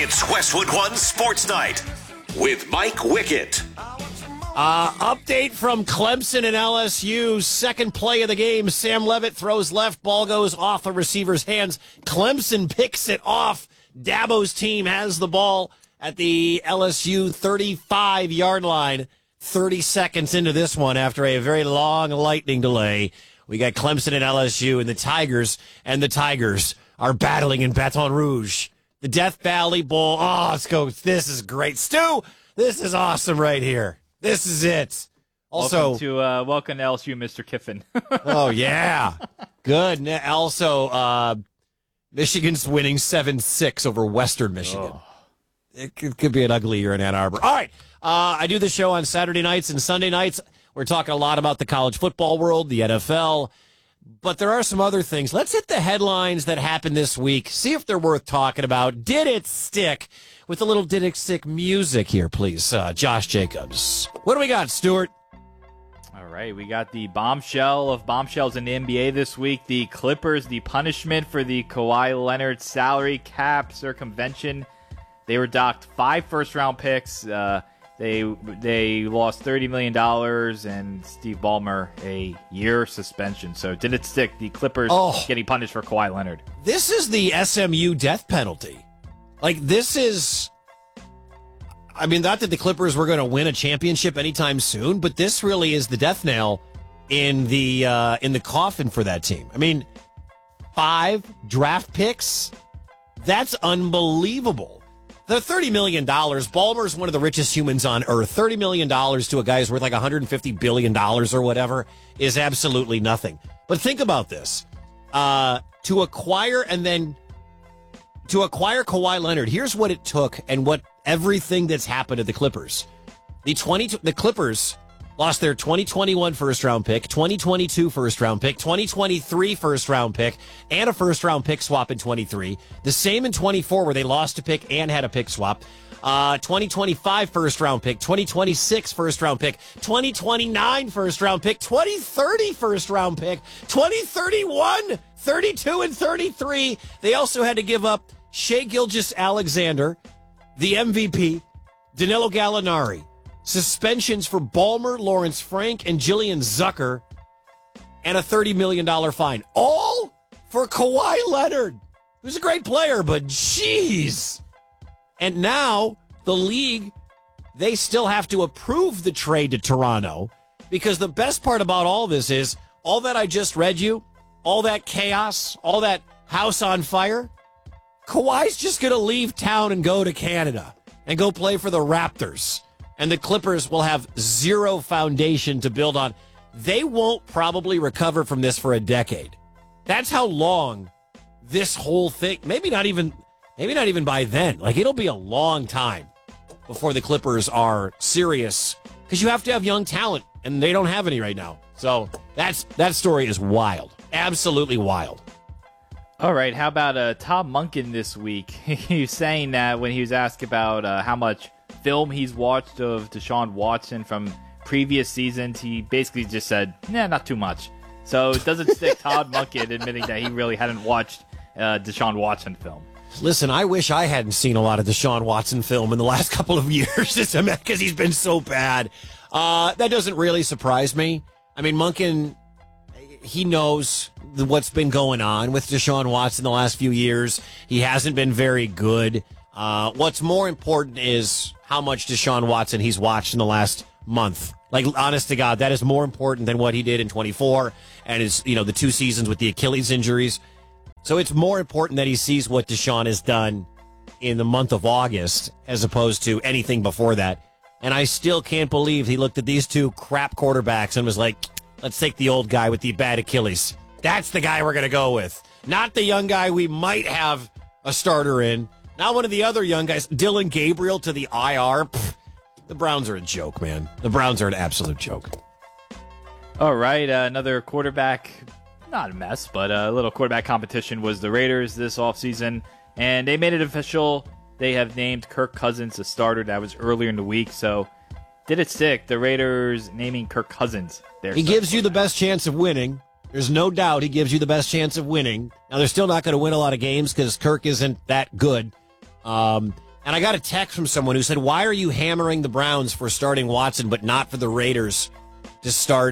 It's Westwood One Sports Night with Mike Wickett. Update from Clemson and LSU. Second play of the game. Sam Levitt throws left. Ball goes off the receiver's hands. Clemson picks it off. Dabo's team has the ball at the LSU 35-yard line. 30 seconds into this one after a very long lightning delay. We got Clemson and LSU, and the Tigers are battling in Baton Rouge. The Death Valley Bowl. Oh, let's go. This is great. Stu, this is awesome right here. This is it. Also, welcome to LSU, Mr. Kiffin. Oh, yeah. Good. Also, Michigan's winning 7-6 over Western Michigan. Oh. It could be an ugly year in Ann Arbor. All right. I do the show on Saturday nights and Sunday nights. We're talking a lot about the college football world, the NFL, but there are some other things. Let's hit the headlines that happened this week. See if they're worth talking about. Did it stick? With a little Did It Stick music here, please. Josh Jacobs. What do we got, Stuart? All right, we got the bombshell of bombshells in the NBA this week. The Clippers, the punishment for the Kawhi Leonard salary cap circumvention. They were docked 5 first-round picks. They lost $30 million and Steve Ballmer a year suspension. So did it stick? The Clippers getting punished for Kawhi Leonard. This is the SMU death penalty. Like, this is, I mean, not that the Clippers were going to win a championship anytime soon, but this really is the death nail in the coffin for that team. I mean, 5 draft picks, that's unbelievable. The $30 million, Ballmer's one of the richest humans on earth. $30 million to a guy who's worth like $150 billion or whatever is absolutely nothing. But think about this. To acquire Kawhi Leonard, here's what it took and what everything that's happened to the Clippers. The Clippers lost their 2021 first-round pick, 2022 first-round pick, 2023 first-round pick, and a first-round pick swap in 23. The same in 24 where they lost a pick and had a pick swap. 2025 first-round pick, 2026 first-round pick, 2029 first-round pick, 2030 first-round pick, 2031, 32, and 33. They also had to give up Shai Gilgeous-Alexander, the MVP, Danilo Gallinari, suspensions for Ballmer, Lawrence Frank, and Jillian Zucker, and a $30 million fine. All for Kawhi Leonard, who's a great player, but jeez. And now the league, they still have to approve the trade to Toronto, because the best part about all this is all that I just read you, all that chaos, all that house on fire, Kawhi's just going to leave town and go to Canada and go play for the Raptors. And the Clippers will have zero foundation to build on. They won't probably recover from this for a decade. That's how long this whole thing, maybe not even by then. Like, it'll be a long time before the Clippers are serious, because you have to have young talent, and they don't have any right now. So that story is wild. Absolutely wild. All right, how about Tom Monken this week? He was saying that when he was asked about how much film he's watched of Deshaun Watson from previous seasons, he basically just said, not too much. So it doesn't stick. Todd Monken admitting that he really hadn't watched Deshaun Watson film. Listen, I wish I hadn't seen a lot of Deshaun Watson film in the last couple of years because he's been so bad. That doesn't really surprise me. I mean, Monken, he knows what's been going on with Deshaun Watson the last few years. He hasn't been very good. What's more important is how much Deshaun Watson he's watched in the last month. Like, honest to God, that is more important than what he did in 24 and his, the 2 seasons with the Achilles injuries. So it's more important that he sees what Deshaun has done in the month of August as opposed to anything before that. And I still can't believe he looked at these 2 crap quarterbacks and was like, let's take the old guy with the bad Achilles. That's the guy we're going to go with. Not the young guy we might have a starter in. Not one of the other young guys. Dylan Gabriel to the IR. Pfft, the Browns are a joke, man. The Browns are an absolute joke. All right, another quarterback, not a mess, but a little quarterback competition was the Raiders this offseason, and they made it official. They have named Kirk Cousins a starter. That was earlier in the week, so did it stick? The Raiders naming Kirk Cousins their He gives you the best chance of winning. There's no doubt he gives you the best chance of winning. Now, they're still not going to win a lot of games because Kirk isn't that good. And And I got a text from someone who said, why are you hammering the Browns for starting Watson, but not for the Raiders to start,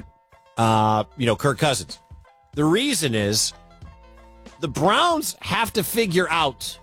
Kirk Cousins? The reason is the Browns have to figure out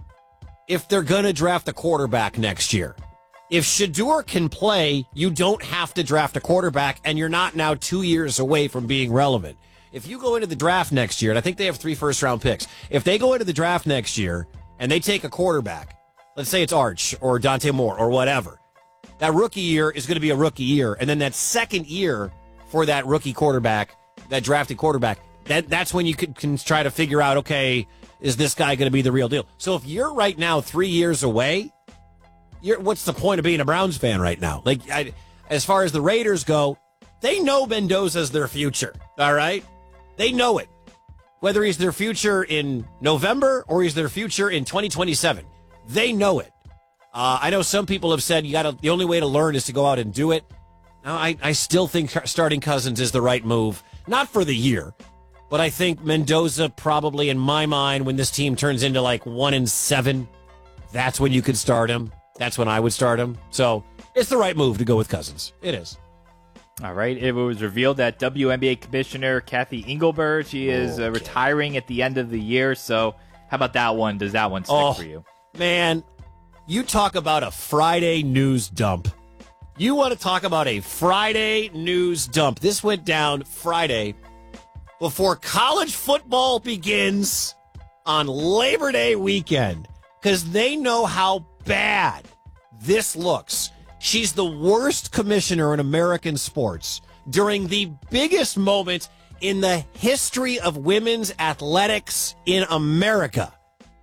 if they're going to draft a quarterback next year. If Shedeur can play, you don't have to draft a quarterback, and you're not now 2 years away from being relevant. If you go into the draft next year, and I think they have 3 first-round picks, if they go into the draft next year and they take a quarterback, let's say it's Arch or Dante Moore or whatever, that rookie year is going to be a rookie year, and then that second year for that rookie quarterback, that drafted quarterback, that's when you can try to figure out, okay, is this guy going to be the real deal? So if you're right now 3 years away, what's the point of being a Browns fan right now? Like, as far as the Raiders go, they know Mendoza's their future, all right? They know it. Whether he's their future in November or he's their future in 2027, they know it. I know some people have said the only way to learn is to go out and do it. Now, I still think starting Cousins is the right move. Not for the year, but I think Mendoza probably, in my mind, when this team turns into like 1-7, that's when you could start him. That's when I would start him. So it's the right move to go with Cousins. It is. All right. It was revealed that WNBA Commissioner Kathy Engelbert, she is retiring at the end of the year. So how about that one? Does that one stick for you? Man, you talk about a Friday news dump. You want to talk about a Friday news dump. This went down Friday before college football begins on Labor Day weekend because they know how bad this looks. She's the worst commissioner in American sports during the biggest moment in the history of women's athletics in America.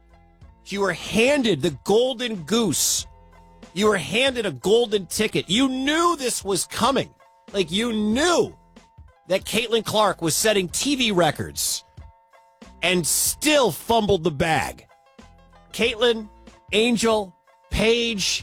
You were handed the golden goose. You were handed a golden ticket. You knew this was coming. Like, you knew that Caitlin Clark was setting TV records and still fumbled the bag. Caitlin, Angel, Paige,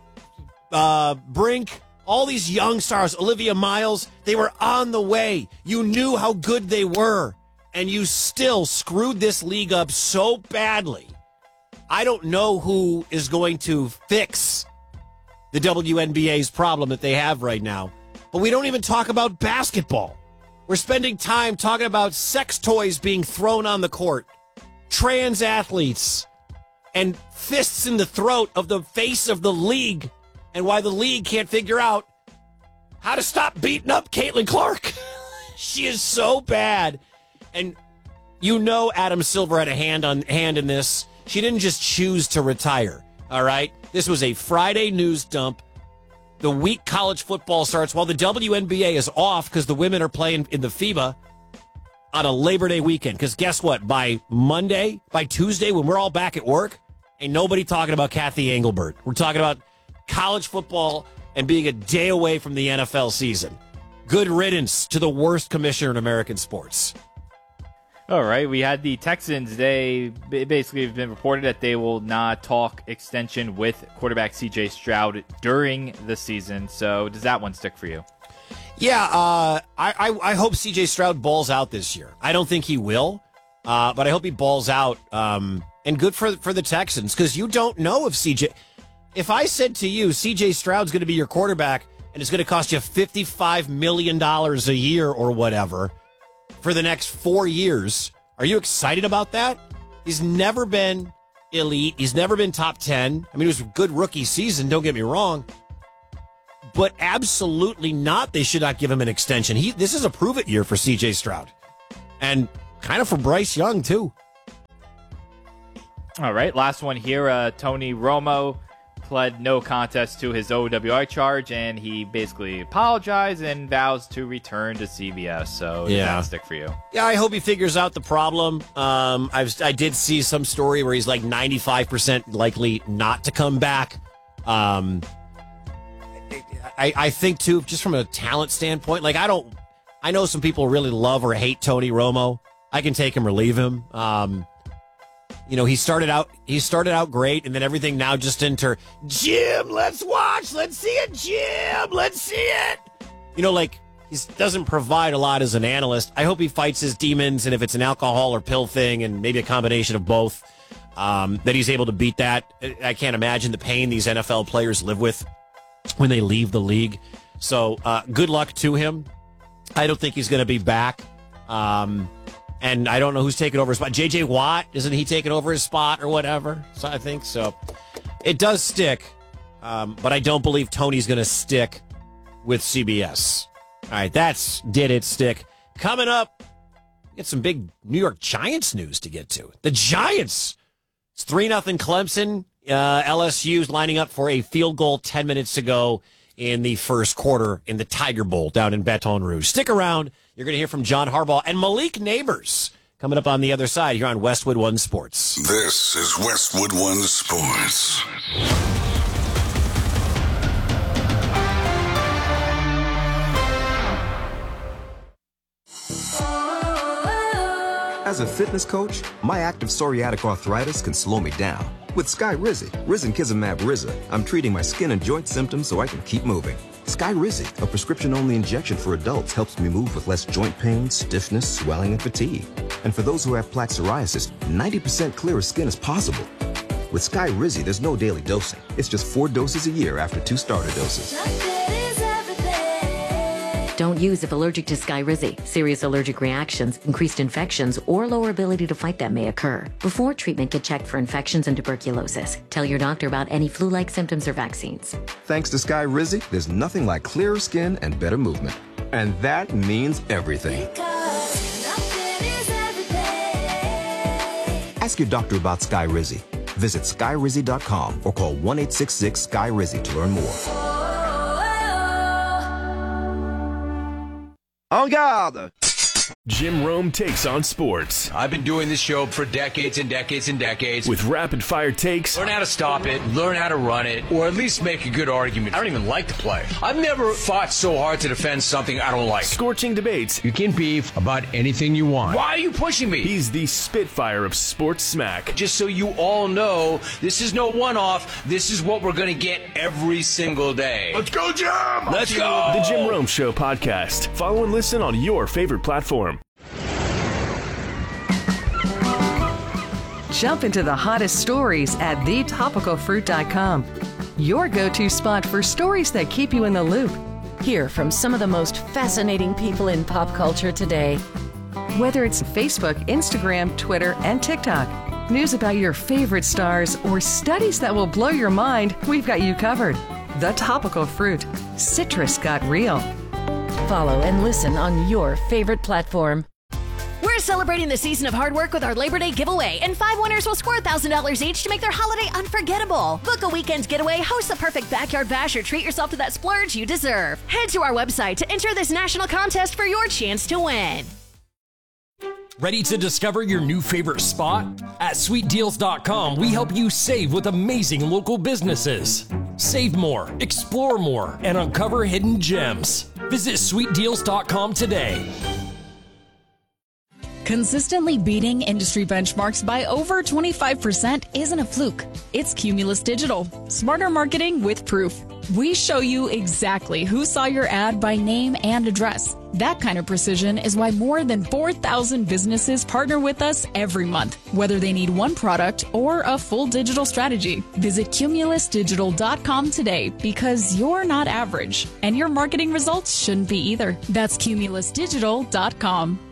Brink, all these young stars, Olivia Miles, they were on the way. You knew how good they were, and you still screwed this league up so badly. I don't know who is going to fix the WNBA's problem that they have right now, but we don't even talk about basketball. We're spending time talking about sex toys being thrown on the court, trans athletes, and fists in the throat of the face of the league, and why the league can't figure out how to stop beating up Caitlin Clark. She is so bad. And you know Adam Silver had a hand in this. She didn't just choose to retire, all right? This was a Friday news dump. The week college football starts while the WNBA is off because the women are playing in the FIBA on a Labor Day weekend. Because guess what? By Tuesday, when we're all back at work, ain't nobody talking about Kathy Engelbert. We're talking about college football and being a day away from the NFL season. Good riddance to the worst commissioner in American sports. All right, we had the Texans. They basically have been reported that they will not talk extension with quarterback C.J. Stroud during the season. So does that one stick for you? Yeah, I hope C.J. Stroud balls out this year. I don't think he will, but I hope he balls out. And good for the Texans, because you don't know if C.J. If I said to you, C.J. Stroud's going to be your quarterback and it's going to cost you $55 million a year or whatever for the next 4 years, are you excited about that? He's never been elite. He's never been top 10. I mean, it was a good rookie season, don't get me wrong. But absolutely not. They should not give him an extension. This is a prove-it year for C.J. Stroud. And kind of for Bryce Young, too. All right, last one here. Tony Romo pled no contest to his OWI charge, and he basically apologized and vows to return to CBS. So does that stick for you? Yeah, I hope he figures out the problem. I did see some story where he's like 95% likely not to come back. I think, too, just from a talent standpoint, like I know some people really love or hate Tony Romo. I can take him or leave him. He started out great, and then everything now just into Jim, let's watch, let's see it, Jim, let's see it. He doesn't provide a lot as an analyst. I hope he fights his demons, and if it's an alcohol or pill thing, and maybe a combination of both, that he's able to beat that. I can't imagine the pain these NFL players live with when they leave the league. So good luck to him. I don't think he's going to be back. And I don't know who's taking over his spot. J.J. Watt, isn't he taking over his spot or whatever? So I think so. It does stick, but I don't believe Tony's going to stick with CBS. All right, that's Did It Stick. Coming up, get some big New York Giants news to get to. The Giants. It's 3-0 Clemson. LSU's lining up for a field goal 10 minutes to go in the first quarter in the Tiger Bowl down in Baton Rouge. Stick around. You're going to hear from John Harbaugh and Malik Neighbors coming up on the other side here on Westwood One Sports. This is Westwood One Sports. As a fitness coach, my active psoriatic arthritis can slow me down. With Skyrizi, risankizumab Riza, I'm treating my skin and joint symptoms so I can keep moving. Skyrizi, a prescription-only injection for adults, helps me move with less joint pain, stiffness, swelling, and fatigue. And for those who have plaque psoriasis, 90% clearer skin is possible. With Skyrizi, there's no daily dosing. It's just 4 doses a year after 2 starter doses. Don't use if allergic to Skyrizi. Serious allergic reactions, increased infections, or lower ability to fight them may occur. Before treatment, get checked for infections and tuberculosis. Tell your doctor about any flu-like symptoms or vaccines. Thanks to Skyrizi, there's nothing like clearer skin and better movement. And that means everything. Ask your doctor about Skyrizi. Visit Skyrizi.com or call 1-866-SKY-RIZI to learn more. En garde! Jim Rome takes on sports. I've been doing this show for decades and decades and decades. With rapid-fire takes. Learn how to stop it, learn how to run it, or at least make a good argument. I don't even like to play. I've never fought so hard to defend something I don't like. Scorching debates. You can beef about anything you want. Why are you pushing me? He's the Spitfire of sports smack. Just so you all know, this is no one-off. This is what we're going to get every single day. Let's go, Jim! Let's go! The Jim Rome Show podcast. Follow and listen on your favorite platform. Jump into the hottest stories at thetopicalfruit.com. Your go-to spot for stories that keep you in the loop. Hear from some of the most fascinating people in pop culture today. Whether it's Facebook, Instagram, Twitter, and TikTok, news about your favorite stars, or studies that will blow your mind, we've got you covered. The Topical Fruit. Citrus got real. Follow and listen on your favorite platform. We're celebrating the season of hard work with our Labor Day giveaway, and 5 winners will score $1,000 each to make their holiday unforgettable. Book a weekend getaway, host the perfect backyard bash, or treat yourself to that splurge you deserve. Head to our website to enter this national contest for your chance to win. Ready to discover your new favorite spot? At sweetdeals.com, we help you save with amazing local businesses. Save more, explore more, and uncover hidden gems. Visit sweetdeals.com today. Consistently beating industry benchmarks by over 25% isn't a fluke. It's Cumulus Digital. Smarter marketing with proof. We show you exactly who saw your ad by name and address. That kind of precision is why more than 4,000 businesses partner with us every month, whether they need one product or a full digital strategy. Visit cumulusdigital.com today, because you're not average, and your marketing results shouldn't be either. That's cumulusdigital.com.